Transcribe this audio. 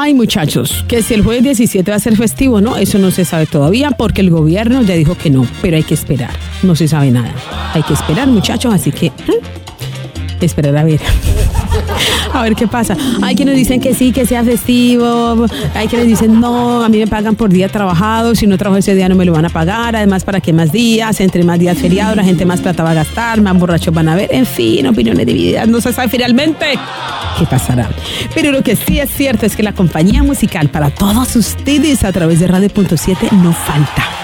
Ay, muchachos, que si el jueves 17 va a ser festivo, no, eso no se sabe todavía porque el gobierno ya dijo que no, pero hay que esperar. No se sabe nada. Hay que esperar, muchachos, así que esperar a ver. A ver qué pasa. Hay quienes dicen que sí, que sea festivo. Hay quienes dicen no, a mí me pagan por día trabajado. Si no trabajo ese día no me lo van a pagar. Además, ¿para qué más días? Entre más días feriados, la gente más plata va a gastar, más borrachos van a ver. En fin, opiniones divididas. No se sabe finalmente qué pasará. Pero lo que sí es cierto es que la compañía musical para todos ustedes a través de Radio.7 no falta.